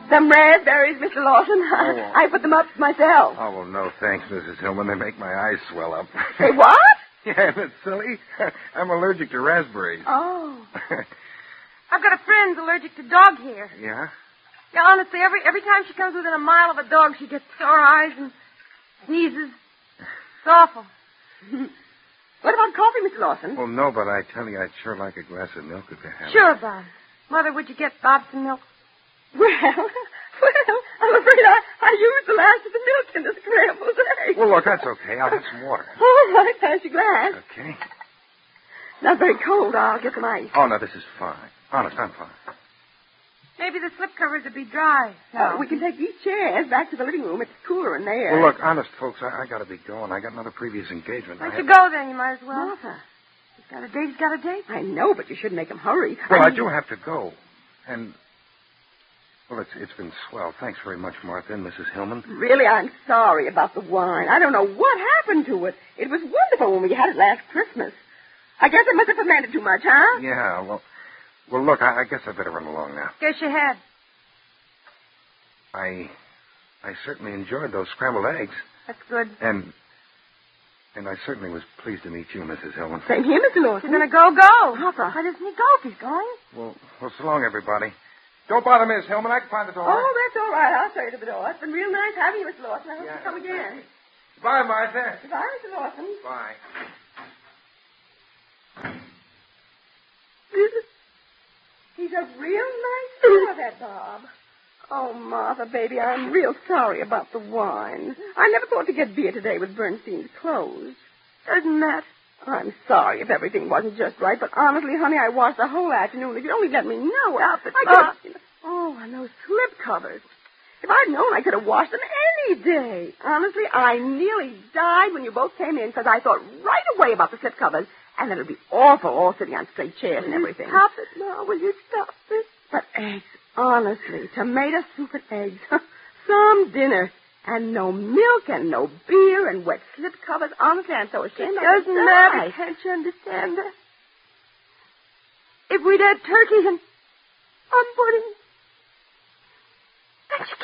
Some raspberries, Mr. Lawson. Oh. I put them up myself. Oh, well, no thanks, Mrs. Hillman. They make my eyes swell up. Say what? Yeah, isn't it silly? I'm allergic to raspberries. Oh. I've got a friend who's allergic to dog hair. Yeah? Yeah, honestly, every time she comes within a mile of a dog, she gets sore eyes and sneezes. It's awful. What about coffee, Mr. Lawson? Well, no, but I tell you, I'd sure like a glass of milk if you have it. Sure, Bob. Mother, would you get Bob some milk? Well, I'm afraid I used the last of the milk in the scrambled eggs. Well, look, that's okay. I'll have some water. All right, pass your glass. Okay. Not very cold. I'll get some ice. Oh, no, this is fine. Honest, I'm fine. Maybe the slip covers would be dry. No. We can take these chairs back to the living room. It's cooler in there. Well, look, honest, folks, I got to be going. I got another previous engagement. Why don't you go then? You might as well. Martha. He's got a date. He's got a date. I know, but you shouldn't make him hurry. Well, I do have to go. And, well, it's been swell. Thanks very much, Martha and Mrs. Hillman. Really, I'm sorry about the wine. I don't know what happened to it. It was wonderful when we had it last Christmas. I guess I must have fermented too much, huh? Yeah, well, look, I guess I better run along now. Guess you had. I certainly enjoyed those scrambled eggs. That's good. And I certainly was pleased to meet you, Mrs. Hillman. Same here, Mr. Lawson. You're going to go. Papa. Why doesn't he go if he's going? Well, so long, everybody. Don't bother Miss Hillman. I can find the door. Oh, that's all right. I'll show you to the door. It's been real nice having you, Mr. Lawson. I hope you come again. Bye, Martha. Goodbye, Mr. Lawson. Bye. He's a real nice fellow, that Bob. Oh, Martha, baby, I'm real sorry about the wine. I never thought to get beer today with Bernstein's closed. Doesn't matter. I'm sorry if everything wasn't just right, but honestly, honey, I washed the whole afternoon. If you'd only let me know. Oh, and those slip covers. If I'd known, I could have washed them any day. Honestly, I nearly died when you both came in because I thought right away about the slip covers. And that it would be awful all sitting on straight chairs and everything. Stop it, Ma. Will you stop it? But eggs, honestly, tomato soup and eggs. Some dinner. And no milk and no beer and wet slip covers. Honestly, I'm so ashamed. It doesn't matter. Can't you understand that? If we'd had turkey and pudding,